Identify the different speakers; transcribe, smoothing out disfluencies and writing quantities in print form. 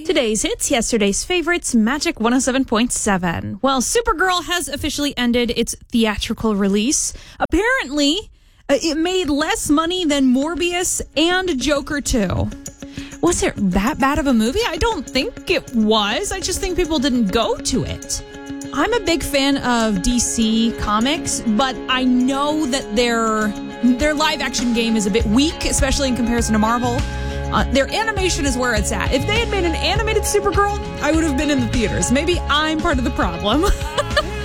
Speaker 1: Today's hits, yesterday's favorites, Magic 107.7. Well, Supergirl has officially ended its theatrical release. Apparently, it made less money than Morbius and Joker 2. Was it that bad of a movie? I don't think it was. I just think people didn't go to it. I'm a big fan of DC Comics, but I know that their live-action game is a bit weak, especially in comparison to Marvel. Their animation is where it's at. If they had made an animated Supergirl, I would have been in the theaters. Maybe I'm part of the problem.